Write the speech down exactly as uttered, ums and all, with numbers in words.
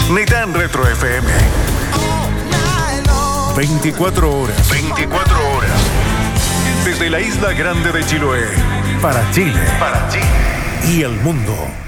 Nitan Retro F M. veinticuatro horas. veinticuatro horas. Desde la isla grande de Chiloé. Para Chile. Para Chile. Y el mundo.